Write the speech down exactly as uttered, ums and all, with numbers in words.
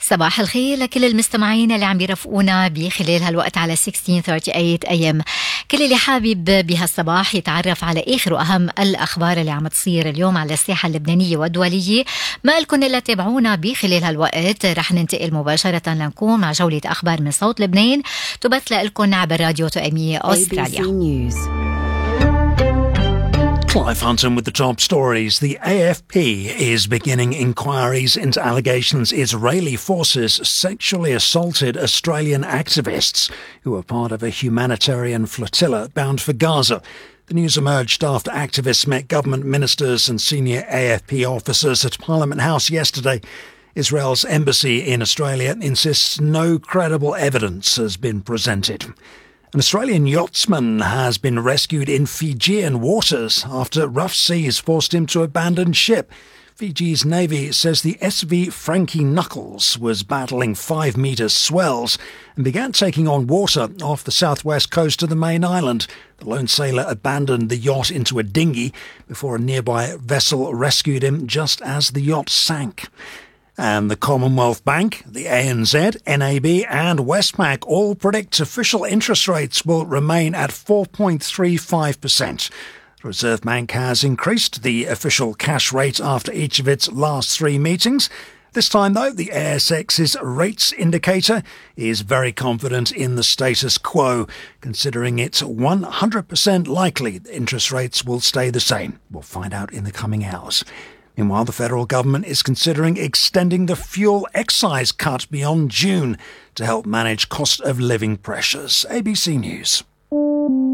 صباح الخير لكل المستمعين اللي عم بيرافقونا بخلال هالوقت على ستة عشر ثلاثين اي ام. كل اللي حابب بهالصباح يتعرف على اخر واهم الاخبار اللي عم تصير اليوم على الساحه اللبنانيه والدوليه، ما لكم الا تابعونا بخلال هالوقت. رح ننتقل مباشره لنكون مع جوله اخبار من صوت لبنان تبث لكم عبر راديو تؤمية استراليا. Clive Hunton with the top stories. The A F P is beginning inquiries into allegations Israeli forces sexually assaulted Australian activists who were part of a humanitarian flotilla bound for Gaza. The news emerged after activists met government ministers and senior A F P officers at Parliament House yesterday. Israel's embassy in Australia insists no credible evidence has been presented. An Australian yachtsman has been rescued in Fijian waters after rough seas forced him to abandon ship. Fiji's Navy says the S V Frankie Knuckles was battling five metre swells and began taking on water off the southwest coast of the main island. The lone sailor abandoned the yacht into a dinghy before a nearby vessel rescued him just as the yacht sank. And the Commonwealth Bank, the A N Z, N A B and Westpac all predict official interest rates will remain at four point three five percent. The Reserve Bank has increased the official cash rate after each of its last three meetings. This time, though, the A S X's rates indicator is very confident in the status quo, considering it's one hundred percent likely that interest rates will stay the same. We'll find out in the coming hours. Meanwhile, the federal government is considering extending the fuel excise cut beyond June to help manage cost of living pressures. A B C News.